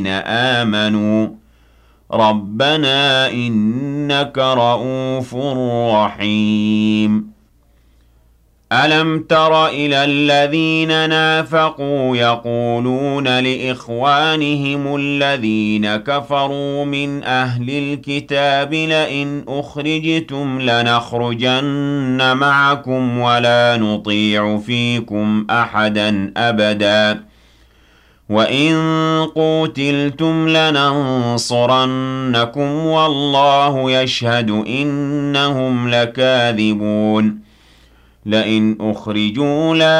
آمنوا ربنا إنك رؤوف رحيم ألم تر إلى الذين نافقوا يقولون لإخوانهم الذين كفروا من أهل الكتاب لئن أخرجتم لنخرجن معكم ولا نطيع فيكم أحدا أبدا وَإِن قُوتِلْتُمْ لَنَنصُرَنَّكُمْ وَاللَّهُ يَشْهَدُ إِنَّهُمْ لَكَاذِبُونَ لئن أخرجوا لا